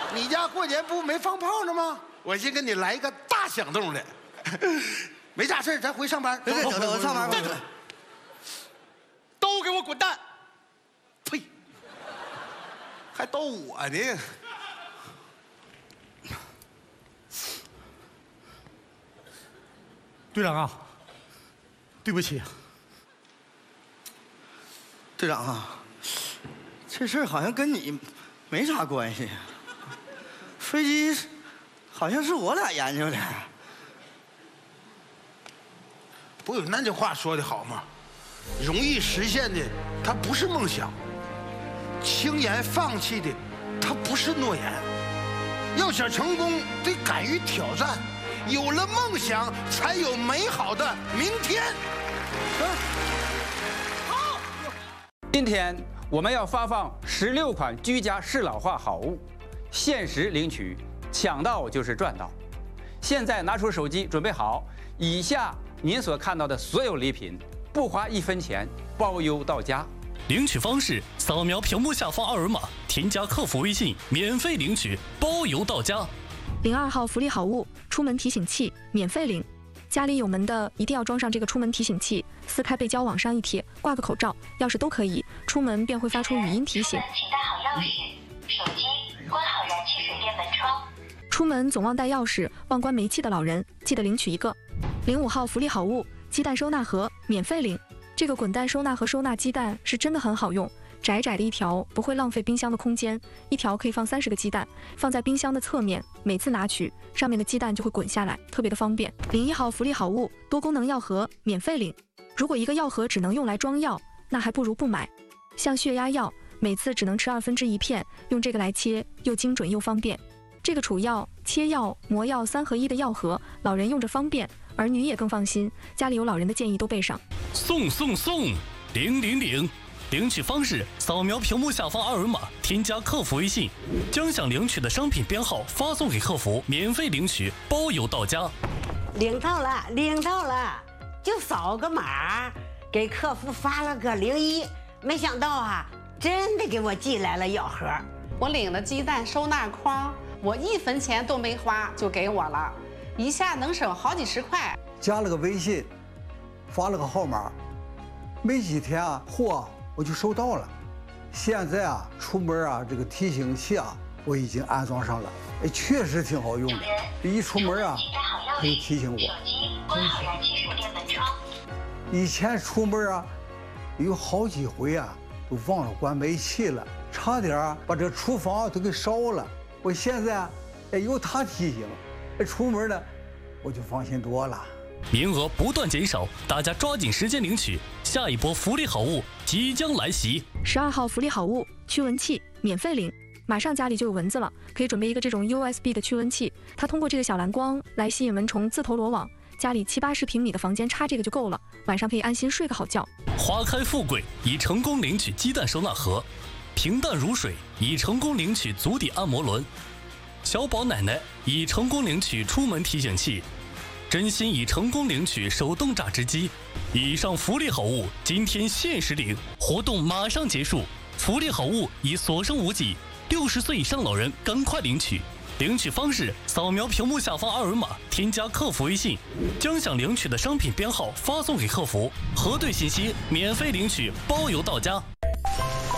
你家过年不没放炮呢吗？我先给你来一个大响动的。没啥事咱回上班。 对，我上班。 都给我滚蛋！ 呸！还逗我呢。 队长啊，对不起。 队长啊，这事儿好像跟你没啥关系。飞机好像是我俩研究的。 不有那句话说的好吗？容易实现的，它不是梦想；轻言放弃的，它不是诺言。要想成功，得敢于挑战。有了梦想，才有美好的明天。 好，今天我们要发放16款居家适老化好物，限时领取，抢到就是赚到。现在拿出手机准备好，以下您所看到的所有礼品，不花1分钱，包邮到家。 领取方式：扫描屏幕下方二维码，添加客服微信，免费领取，包邮到家。 02号福利好物，出门提醒器免费领。家里有门的一定要装上这个出门提醒器，撕开背胶往上一贴，挂个口罩、钥匙都可以，出门便会发出语音提醒。 请带好钥匙、手机，关好燃气水电门窗。 出门总忘带钥匙、忘关煤气的老人，记得领取一个。05号福利好物，鸡蛋收纳盒免费领。这个滚蛋收纳盒收纳鸡蛋是真的很好用。窄窄的一条，不会浪费冰箱的空间，一条可以放30个鸡蛋，放在冰箱的侧面，每次拿取，上面的鸡蛋就会滚下来，特别的方便。01号福利好物，多功能药盒免费领。如果一个药盒只能用来装药，那还不如不买。像血压药，每次只能吃1/2片，用这个来切，又精准又方便。这个储药、切药、磨药3合1的药盒，老人用着方便，儿女也更放心。家里有老人的建议都备上。 送000！领取方式：扫描屏幕下方二维码，添加客服微信，将想领取的商品编号发送给客服，免费领取，包邮到家。 领到了，就扫个码，给客服发了个01，没想到啊，真的给我寄来了药盒。 我领了鸡蛋收纳筐，我1分钱都没花就给我了，一下能省好几十块。 加了个微信，发了个号码，没几天啊，货我就收到了。现在啊，出门啊，这个提醒器啊，我已经安装上了，哎，确实挺好用的。一出门啊，可以提醒我。 手机关好燃气水电门窗。 以前出门啊，有好几回啊，都忘了关煤气了，差点啊把这厨房都给烧了。我现在啊，哎，有它提醒，哎，出门呢，我就放心多了。 名额不断减少，大家抓紧时间领取，下一波福利好物即将来袭。 12号福利好物，驱蚊器免费领。马上家里就有蚊子了，可以准备一个这种 USB 的驱蚊器，它通过这个小蓝光来吸引蚊虫自投罗网。家里70-80平米的房间插这个就够了，晚上可以安心睡个好觉。 花开富贵已成功领取鸡蛋收纳盒，平淡如水已成功领取足底按摩轮，小宝奶奶已成功领取出门提醒器，真心已成功领取手动榨汁机。以上福利好物今天限时领，活动马上结束，福利好物已所剩无几，60岁以上老人赶快领取。领取方式：扫描屏幕下方二维码，添加客服微信，将想领取的商品编号发送给客服，核对信息，免费领取，包邮到家。